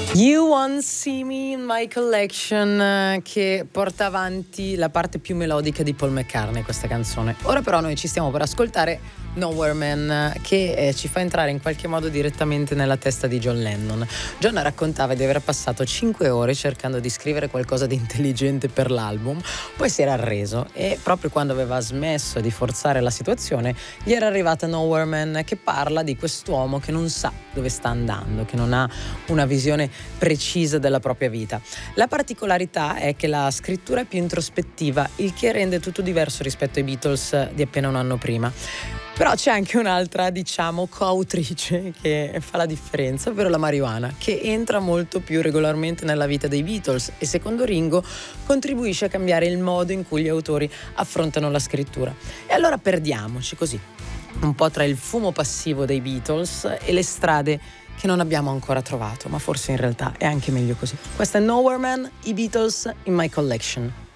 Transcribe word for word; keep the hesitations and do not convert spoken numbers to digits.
You Won't See Me in My Collection, eh, che porta avanti la parte più melodica di Paul McCartney, questa canzone. Ora però noi ci stiamo per ascoltare Nowhere Man, che eh, ci fa entrare in qualche modo direttamente nella testa di John Lennon. John raccontava di aver passato cinque ore cercando di scrivere qualcosa di intelligente per l'album, poi si era arreso e proprio quando aveva smesso di forzare la situazione gli era arrivata Nowhere Man, che parla di quest'uomo che non sa dove sta andando, che non ha una visione precisa della propria vita. La particolarità è che la scrittura è più introspettiva, il che rende tutto diverso rispetto ai Beatles di appena un anno prima. Però c'è anche un'altra, diciamo, coautrice che fa la differenza, ovvero la marijuana, che entra molto più regolarmente nella vita dei Beatles e secondo Ringo contribuisce a cambiare il modo in cui gli autori affrontano la scrittura. E allora perdiamoci così, un po' tra il fumo passivo dei Beatles e le strade che non abbiamo ancora trovato, ma forse in realtà è anche meglio così. Questa è Nowhere Man, i Beatles in My Collection.